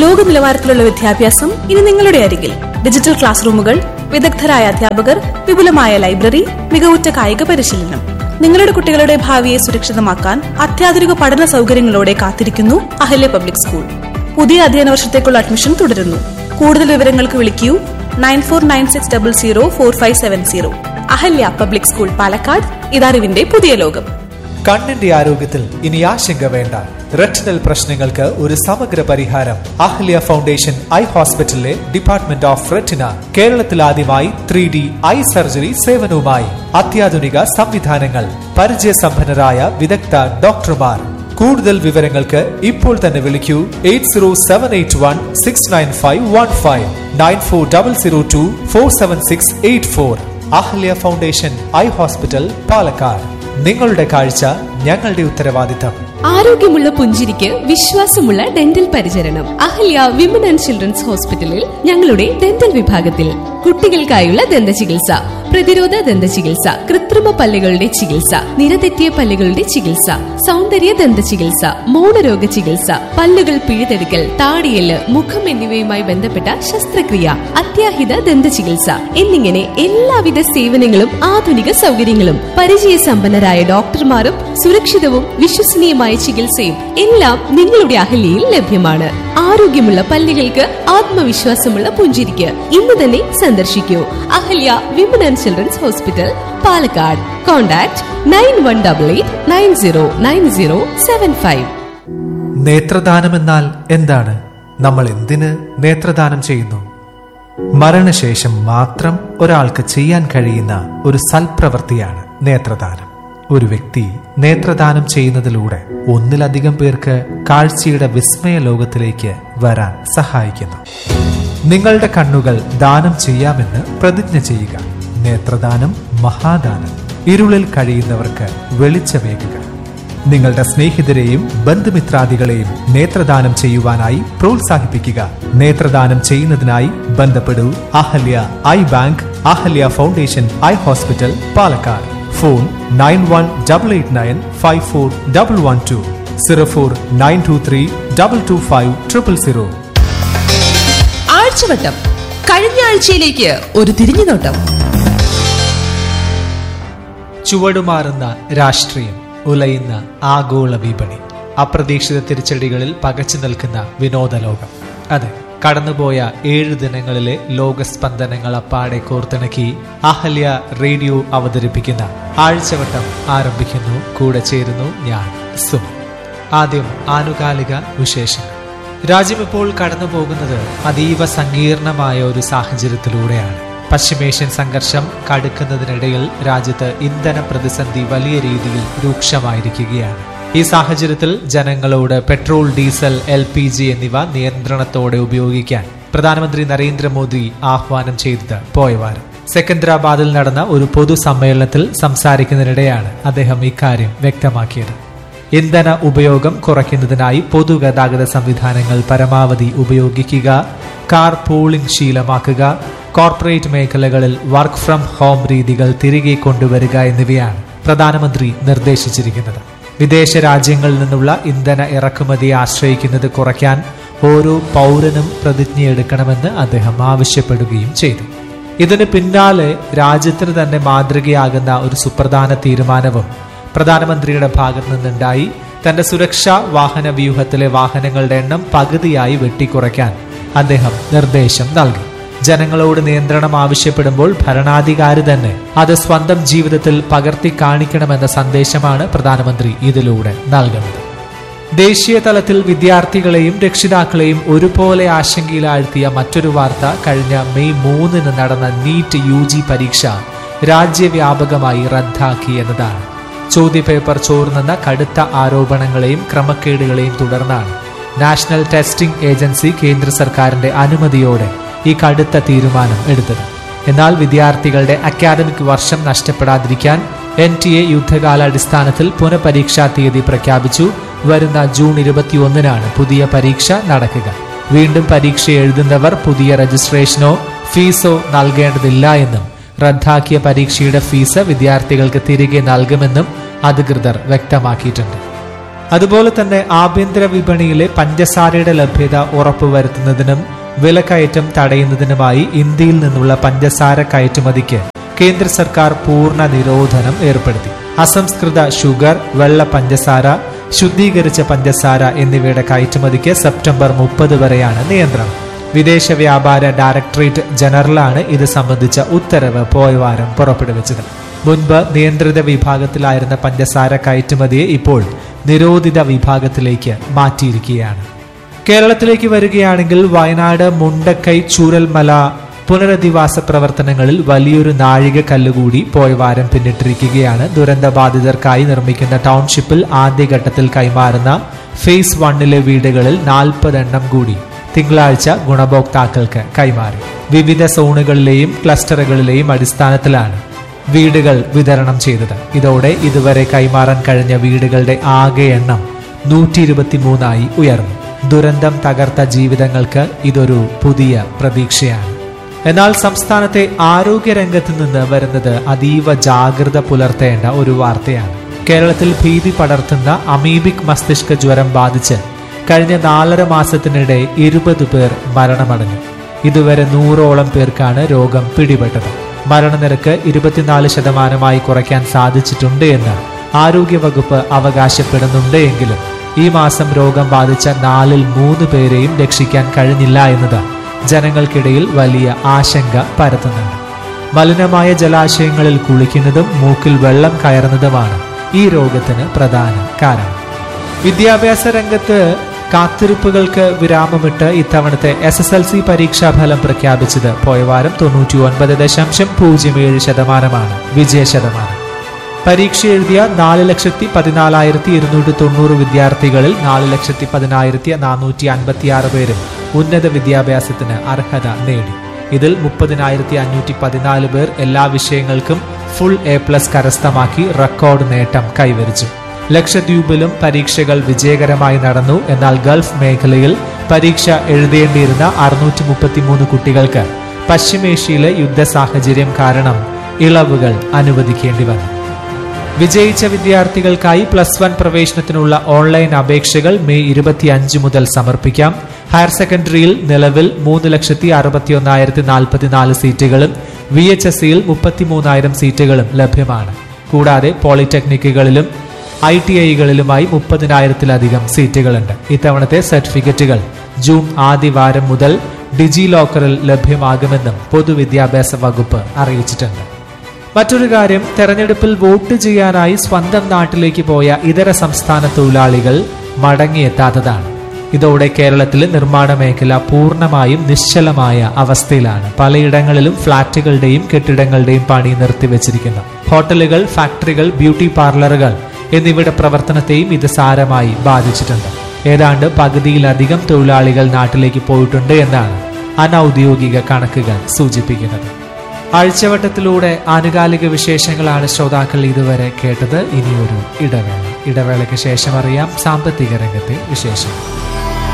ലോക നിലവാരത്തിലുള്ള വിദ്യാഭ്യാസം ഇനി നിങ്ങളുടെ അരികിൽ. ഡിജിറ്റൽ ക്ലാസ് റൂമുകൾ, വിദഗ്ധരായ അധ്യാപകർ, വിപുലമായ ലൈബ്രറി, മികവുറ്റ കായിക പരിശീലനം. നിങ്ങളുടെ കുട്ടികളുടെ ഭാവിയെ സുരക്ഷിതമാക്കാൻ അത്യാധുനിക പഠന സൗകര്യങ്ങളോടെ കാത്തിരിക്കുന്നു അഹല്യ പബ്ലിക് സ്കൂൾ. പുതിയ അധ്യയന വർഷത്തേക്കുള്ള അഡ്മിഷൻ തുടരുന്നു. കൂടുതൽ വിവരങ്ങൾക്ക് വിളിക്കൂ 9496004570. Ahalya public school, Palakkad. ഇതറിവിന്റെ പുതിയ ലോകം. കണ്ണിന്റെ ആരോഗ്യത്തിൽ ഇനി ആശങ്ക വേണ്ട. റെറ്റിനൽ പ്രശ്നങ്ങൾക്ക് ഒരു സമഗ്ര പരിഹാരം അഹല്യ ഫൗണ്ടേഷൻ ഐ ഹോസ്പിറ്റലിലെ ഡിപ്പാർട്ട്മെന്റ് ഓഫ് റെറ്റിന. കേരളത്തിൽ ആദ്യമായി 3D ഐ സർജറി സേവനവുമായി അത്യാധുനിക സംവിധാനങ്ങൾ, പരിചയസമ്പന്നരായ വിദഗ്ധ ഡോക്ടർമാർ. കൂടുതൽ വിവരങ്ങൾക്ക് ഇപ്പോൾ തന്നെ വിളിക്കൂ 8078169515 9400247684. Ahalya foundation eye hospital, Palakkad. നിങ്ങളുടെ കാഴ്ച ഞങ്ങളുടെ ഉത്തരവാദിത്തം. ആരോഗ്യമുള്ള പുഞ്ചിരിക്ക് വിശ്വാസമുള്ള ഡെന്റൽ പരിചരണം അഹല്യ വിമൻ ആൻഡ് ചിൽഡ്രൻസ് ഹോസ്പിറ്റലിൽ ഞങ്ങളുടെ ഡെന്റൽ വിഭാഗത്തിൽ. കുട്ടികൾക്കായുള്ള ദന്ത ചികിത്സ, പ്രതിരോധ ദന്ത ചികിത്സ, കൃത്രിമ പല്ലുകളുടെ ചികിത്സ, നിരതെറ്റിയ പല്ലുകളുടെ ചികിത്സ, സൗന്ദര്യ ദന്ത ചികിത്സ, മൗനരോഗ ചികിത്സ, പല്ലുകൾ പിഴുതെടുക്കൽ, താടിയല്, മുഖം എന്നിവയുമായി ബന്ധപ്പെട്ട ശസ്ത്രക്രിയ, അത്യാഹിത ദന്ത ചികിത്സ എന്നിങ്ങനെ എല്ലാവിധ സേവനങ്ങളും ആധുനിക സൗകര്യങ്ങളും പരിചയസമ്പന്നരായ ഡോക്ടർമാരും സുരക്ഷിതവും വിശ്വസനീയമായ ചികിത്സയും എല്ലാം നിങ്ങളുടെ അഹല്യയിൽ ലഭ്യമാണ്. ആരോഗ്യമുള്ള പല്ലുകൾക്ക് ആത്മവിശ്വാസമുള്ള പുഞ്ചിരിക്ക് ഇന്ന് തന്നെ സന്ദർശിക്കൂ Ahalya women and children's hospital, Palakkad. Contact 9188909075. നേത്രദാനം എന്നാൽ എന്താണ്? നമ്മൾ എന്തിന് നേത്രദാനം ചെയ്യുന്നു? മരണശേഷം മാത്രം ഒരാൾക്ക് ചെയ്യാൻ കഴിയുന്ന ഒരു സൽപ്രവൃത്തിയാണ് നേത്രദാനം. ഒരു വ്യക്തി നേത്രദാനം ചെയ്യുന്നതിലൂടെ ഒന്നിലധികം പേർക്ക് കാഴ്ചയുടെ വിസ്മയ ലോകത്തിലേക്ക് വരാൻ സഹായിക്കുന്നു. നിങ്ങളുടെ കണ്ണുകൾ ദാനം ചെയ്യാമെന്ന് പ്രതിജ്ഞ ചെയ്യുക. നേത്രദാനം മഹാദാനം. ഇരുളിൽ കഴിയുന്നവർക്ക് വെളിച്ചമേകുക. നിങ്ങളുടെ സ്നേഹിതരെയും ബന്ധുമിത്രാദികളെയും നേത്രദാനം ചെയ്യുവാനായി പ്രോത്സാഹിപ്പിക്കുക. നേത്രദാനം ചെയ്യുന്നതിനായി ബന്ധപ്പെടൂ Ahalya I bank, Ahalya foundation eye hospital, Palakkad. Phone 9188954112 0492322500. ആഴ്ചവട്ടം, കഴിഞ്ഞ ആഴ്ചയിലേക്ക് ഒരു തിരിഞ്ഞുനോട്ടം. ചുവടുമാറുന്ന രാഷ്ട്രീയം, ഉലയുന്ന ആഗോള വിപണി, അപ്രതീക്ഷിത തിരിച്ചടികളിൽ പകച്ചു നിൽക്കുന്ന വിനോദലോകം. അതെ, കടന്നുപോയ 7 ദിനങ്ങളിലെ ലോകസ്പന്ദനങ്ങൾ അപ്പാടെ കോർത്തിണക്കി അഹല്യ റേഡിയോ അവതരിപ്പിക്കുന്ന ആഴ്ചവട്ടം ആരംഭിക്കുന്നു. കൂടെ ചേരുന്നു ഞാൻ, സുമി. ആദ്യം ആനുകാലിക വിശേഷങ്ങൾ. രാജ്യം ഇപ്പോൾ കടന്നു പോകുന്നത് അതീവ സങ്കീർണമായ ഒരു സാഹചര്യത്തിലൂടെയാണ്. പശ്ചിമേഷ്യൻ സംഘർഷം കടുക്കുന്നതിനിടയിൽ രാജ്യത്ത് ഇന്ധന പ്രതിസന്ധി വലിയ രീതിയിൽ രൂക്ഷമായിരിക്കുകയാണ്. ഈ സാഹചര്യത്തിൽ ജനങ്ങളോട് പെട്രോൾ, ഡീസൽ, LPG എന്നിവ നിയന്ത്രണത്തോടെ ഉപയോഗിക്കാൻ പ്രധാനമന്ത്രി നരേന്ദ്രമോദി ആഹ്വാനം ചെയ്തത് പോയവാരം സെക്കന്ദരാബാദിൽ നടന്ന ഒരു പൊതുസമ്മേളനത്തിൽ സംസാരിക്കുന്നതിനിടെയാണ് അദ്ദേഹം ഇക്കാര്യം വ്യക്തമാക്കിയത്. ഇന്ധന ഉപയോഗം കുറയ്ക്കുന്നതിനായി പൊതുഗതാഗത സംവിധാനങ്ങൾ പരമാവധി ഉപയോഗിക്കുക, കാർ പൂളിംഗ് ശീലമാക്കുക, കോർപ്പറേറ്റ് മേഖലകളിൽ വർക്ക് ഫ്രം ഹോം രീതികൾ തിരികെ കൊണ്ടുവരിക എന്നിവയാണ് പ്രധാനമന്ത്രി നിർദ്ദേശിച്ചിരിക്കുന്നത്. വിദേശ രാജ്യങ്ങളിൽ നിന്നുള്ള ഇന്ധന ഇറക്കുമതിയെ ആശ്രയിക്കുന്നത് കുറയ്ക്കാൻ ഓരോ പൗരനും പ്രതിജ്ഞയെടുക്കണമെന്ന് അദ്ദേഹം ആവശ്യപ്പെടുകയും ചെയ്തു. ഇതിന് പിന്നാലെ രാജ്യത്തിന് തന്നെ മാതൃകയാകുന്ന ഒരു സുപ്രധാന തീരുമാനവും പ്രധാനമന്ത്രിയുടെ ഭാഗത്തു നിന്നുണ്ടായി. തന്റെ സുരക്ഷാ വാഹന വ്യൂഹത്തിലെ വാഹനങ്ങളുടെ എണ്ണം പകുതിയായി വെട്ടിക്കുറയ്ക്കാൻ അദ്ദേഹം നിർദ്ദേശം നൽകി. ജനങ്ങളോട് നിയന്ത്രണം ആവശ്യപ്പെടുമ്പോൾ ഭരണാധികാരി തന്നെ അത് സ്വന്തം ജീവിതത്തിൽ പകർത്തി കാണിക്കണമെന്ന സന്ദേശമാണ് പ്രധാനമന്ത്രി ഇതിലൂടെ നൽകുന്നത്. ദേശീയ തലത്തിൽ വിദ്യാർത്ഥികളെയും രക്ഷിതാക്കളെയും ഒരുപോലെ ആശങ്കയിലാഴ്ത്തിയ മറ്റൊരു വാർത്ത കഴിഞ്ഞ മെയ് 3 നടന്ന നീറ്റ് UG പരീക്ഷ രാജ്യവ്യാപകമായി റദ്ദാക്കി എന്നതാണ്. ചോദ്യപേപ്പർ ചോർന്നെന്ന കടുത്ത ആരോപണങ്ങളെയും ക്രമക്കേടുകളെയും തുടർന്നാണ് നാഷണൽ ടെസ്റ്റിംഗ് ഏജൻസി കേന്ദ്ര സർക്കാരിന്റെ അനുമതിയോടെ ഈ കടുത്ത തീരുമാനം എടുത്തത്. എന്നാൽ വിദ്യാർത്ഥികളുടെ അക്കാദമിക് വർഷം നഷ്ടപ്പെടാതിരിക്കാൻ NTA യുദ്ധകാലാടിസ്ഥാനത്തിൽ പുനഃപരീക്ഷാ തീയതി പ്രഖ്യാപിച്ചു. വരുന്ന ജൂൺ 21 പുതിയ പരീക്ഷ നടക്കുക. വീണ്ടും പരീക്ഷ എഴുതുന്നവർ പുതിയ രജിസ്ട്രേഷനോ ഫീസോ നൽകേണ്ടതില്ല എന്നും റദ്ദാക്കിയ പരീക്ഷയുടെ ഫീസ് വിദ്യാർത്ഥികൾക്ക് തിരികെ നൽകുമെന്നും അധികൃതർ വ്യക്തമാക്കിയിട്ടുണ്ട്. അതുപോലെ തന്നെ ആഭ്യന്തര വിപണിയിലെ പഞ്ചസാരയുടെ ലഭ്യത ഉറപ്പുവരുത്തുന്നതിനും വിലക്കയറ്റം തടയുന്നതിനുമായി ഇന്ത്യയിൽ നിന്നുള്ള പഞ്ചസാര കയറ്റുമതിക്ക് കേന്ദ്ര സർക്കാർ പൂർണ്ണ നിരോധനം ഏർപ്പെടുത്തി. അസംസ്കൃത ഷുഗർ, വെള്ള പഞ്ചസാര, ശുദ്ധീകരിച്ച പഞ്ചസാര എന്നിവയുടെ കയറ്റുമതിക്ക് സെപ്റ്റംബർ 30 വരെയാണ് നിയന്ത്രണം. വിദേശ വ്യാപാര ഡയറക്ടറേറ്റ് ജനറലാണ് ഇത് സംബന്ധിച്ച ഉത്തരവ് പോയ വാരം പുറപ്പെടുവിച്ചത്. മുൻപ് നിയന്ത്രിത വിഭാഗത്തിലായിരുന്ന പഞ്ചസാര കയറ്റുമതിയെ ഇപ്പോൾ നിരോധിത വിഭാഗത്തിലേക്ക് മാറ്റിയിരിക്കുകയാണ്. കേരളത്തിലേക്ക് വരികയാണെങ്കിൽ വയനാട് മുണ്ടക്കൈ ചൂരൽമല പുനരധിവാസ പ്രവർത്തനങ്ങളിൽ വലിയൊരു നാഴികക്കല്ലുകൂടി പോയ വാരം പിന്നിട്ടിരിക്കുകയാണ്. ദുരന്തബാധിതർക്കായി നിർമ്മിക്കുന്ന ടൗൺഷിപ്പിൽ ആദ്യഘട്ടത്തിൽ കൈമാറുന്ന ഫേസ് 1 വീടുകളിൽ 40 എണ്ണം കൂടി തിങ്കളാഴ്ച ഗുണഭോക്താക്കൾക്ക് കൈമാറി. വിവിധ സോണുകളിലെയും ക്ലസ്റ്ററുകളിലെയും അടിസ്ഥാനത്തിലാണ് വീടുകൾ വിതരണം ചെയ്തത്. ഇതോടെ ഇതുവരെ കൈമാറാൻ കഴിഞ്ഞ വീടുകളുടെ ആകെ എണ്ണം 123 ഉയർന്നു. ദുരന്തം തകർത്ത ജീവിതങ്ങൾക്ക് ഇതൊരു പുതിയ പ്രതീക്ഷയാണ്. എന്നാൽ സംസ്ഥാനത്തെ ആരോഗ്യരംഗത്ത് നിന്ന് വരുന്നത് അതീവ ജാഗ്രത പുലർത്തേണ്ട ഒരു വാർത്തയാണ്. കേരളത്തിൽ ഭീതി പടർത്തുന്ന അമീബിക് മസ്തിഷ്ക ജ്വരം ബാധിച്ച് കഴിഞ്ഞ 4.5 മാസത്തിനിടെ 20 പേർ മരണമടഞ്ഞു. ഇതുവരെ 100ഓളം പേർക്കാണ് രോഗം പിടിപെട്ടത്. മരണനിരക്ക് 24% കുറയ്ക്കാൻ സാധിച്ചിട്ടുണ്ട് എന്ന് ആരോഗ്യവകുപ്പ് അവകാശപ്പെടുന്നുണ്ട്. എങ്കിലും ഈ മാസം രോഗം ബാധിച്ച 4-ൽ 3 പേരെയും രക്ഷിക്കാൻ കഴിഞ്ഞില്ല എന്നത് ജനങ്ങൾക്കിടയിൽ വലിയ ആശങ്ക പരത്തുന്നുണ്ട്. മലിനമായ ജലാശയങ്ങളിൽ കുളിക്കുന്നതും മൂക്കിൽ വെള്ളം കയറുന്നതുമാണ് ഈ രോഗത്തിന് പ്രധാന കാരണം. വിദ്യാഭ്യാസ രംഗത്ത് കാത്തിരിപ്പുകൾക്ക് വിരാമമിട്ട് ഇത്തവണത്തെ SSLC പരീക്ഷാഫലം പ്രഖ്യാപിച്ചത് പോയ വാരം 99.07% വിജയശതമാനം. പരീക്ഷ എഴുതിയ 4,14,290 വിദ്യാർത്ഥികളിൽ 4,10,456 പേരും ഉന്നത വിദ്യാഭ്യാസത്തിന് അർഹത നേടി. ഇതിൽ 30,514 പേർ എല്ലാ വിഷയങ്ങൾക്കും ഫുൾ A+ കരസ്ഥമാക്കി റെക്കോർഡ് നേട്ടം കൈവരിച്ചു. ലക്ഷദ്വീപിലും പരീക്ഷകൾ വിജയകരമായി നടന്നു. എന്നാൽ ഗൾഫ് മേഖലയിൽ പരീക്ഷ എഴുതേണ്ടിയിരുന്ന 633 കുട്ടികൾക്ക് പശ്ചിമേഷ്യയിലെ യുദ്ധ സാഹചര്യം കാരണം ഇളവുകൾ അനുവദിക്കേണ്ടി വന്നു. വിജയിച്ച വിദ്യാർത്ഥികൾക്കായി +1 പ്രവേശനത്തിനുള്ള ഓൺലൈൻ അപേക്ഷകൾ മെയ് 25 മുതൽ സമർപ്പിക്കാം. ഹയർ സെക്കൻഡറിയിൽ നിലവിൽ 3,61,044 സീറ്റുകളും VHSCയിൽ 33,000 സീറ്റുകളും ലഭ്യമാണ്. കൂടാതെ പോളിടെക്നിക്കുകളിലും ITIകളിലുമായി 30,000-ലധികം സീറ്റുകളുണ്ട്. ഇത്തവണത്തെ സർട്ടിഫിക്കറ്റുകൾ ജൂൺ ആദ്യവാരം മുതൽ ഡിജി ലോക്കറിൽ ലഭ്യമാകുമെന്നും പൊതുവിദ്യാഭ്യാസ വകുപ്പ് അറിയിച്ചിട്ടുണ്ട്. മറ്റൊരു കാര്യം, തെരഞ്ഞെടുപ്പിൽ വോട്ട് ചെയ്യാനായി സ്വന്തം നാട്ടിലേക്ക് പോയ ഇതര സംസ്ഥാന തൊഴിലാളികൾ മടങ്ങിയെത്താത്തതാണ്. ഇതോടെ കേരളത്തിലെ നിർമ്മാണ മേഖല പൂർണ്ണമായും നിശ്ചലമായ അവസ്ഥയിലാണ്. പലയിടങ്ങളിലും ഫ്ളാറ്റുകളുടെയും കെട്ടിടങ്ങളുടെയും പണി നിർത്തിവെച്ചിരിക്കുന്നു. ഹോട്ടലുകൾ, ഫാക്ടറികൾ, ബ്യൂട്ടി പാർലറുകൾ എന്നിവയുടെ പ്രവർത്തനത്തെയും ഇത് സാരമായി ബാധിച്ചിട്ടുണ്ട്. ഏതാണ്ട് പകുതിയിലധികം തൊഴിലാളികൾ നാട്ടിലേക്ക് പോയിട്ടുണ്ട് എന്നാണ് അനൌദ്യോഗിക കണക്കുകൾ സൂചിപ്പിക്കുന്നത്. ആഴ്ചവട്ടത്തിലൂടെ ആനുകാലിക വിശേഷങ്ങളാണ് ശ്രോതാക്കൾ ഇതുവരെ കേട്ടത്. ഇനിയൊരു ഇടവേളയ്ക്ക് ശേഷം അറിയാം സാമ്പത്തിക രംഗത്തെ വിശേഷം.